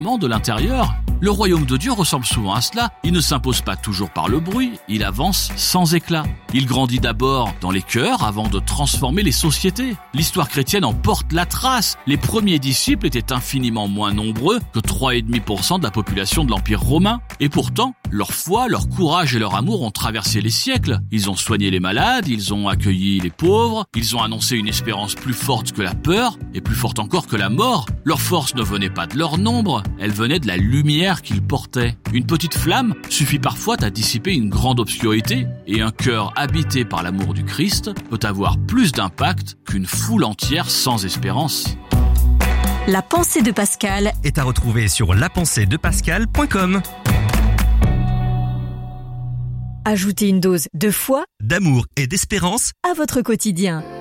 de l'intérieur. Le royaume de Dieu ressemble souvent à cela. Il ne s'impose pas toujours par le bruit, il avance sans éclat. Il grandit d'abord dans les cœurs avant de transformer les sociétés. L'histoire chrétienne en porte la trace. Les premiers disciples étaient infiniment moins nombreux que 3,5% de la population de l'Empire romain. Et pourtant, leur foi, leur courage et leur amour ont traversé les siècles. Ils ont soigné les malades, ils ont accueilli les pauvres, ils ont annoncé une espérance plus forte que la peur et plus forte encore que la mort. Leur force ne venait pas de leur nombre, elle venait de la lumière qu'ils portaient. Une petite flamme suffit parfois à dissiper une grande obscurité, et un cœur habité par l'amour du Christ peut avoir plus d'impact qu'une foule entière sans espérance. La pensée de Pascal est à retrouver sur lapenseedepascal.com. Ajoutez une dose de foi, d'amour et d'espérance à votre quotidien.